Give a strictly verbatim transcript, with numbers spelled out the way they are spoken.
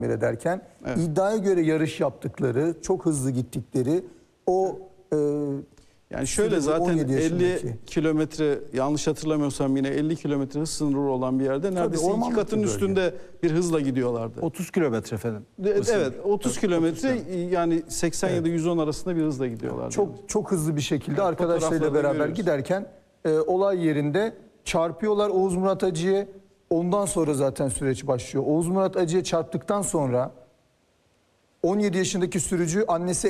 ederken Evet. iddiaya göre yarış yaptıkları, çok hızlı gittikleri o e, Yani şöyle sürede zaten on yedi elli yaşındaki. kilometre, yanlış hatırlamıyorsam yine elli kilometre hız sınırı olan bir yerde neredeyse iki ormanlık katın bir bölge. üstünde bir hızla gidiyorlardı. otuz kilometre efendim. Evet, evet otuz Evet, kilometre otuz yani seksen ya da yüz on arasında bir hızla gidiyorlardı. Çok çok hızlı bir şekilde Evet, arkadaşlarıyla fotoğraflarda beraber görüyoruz. giderken e, olay yerinde çarpıyorlar Oğuz Murat Acı'ya. Ondan sonra zaten süreç başlıyor. Oğuz Murat Acı'ya çarptıktan sonra on yedi yaşındaki sürücü annesi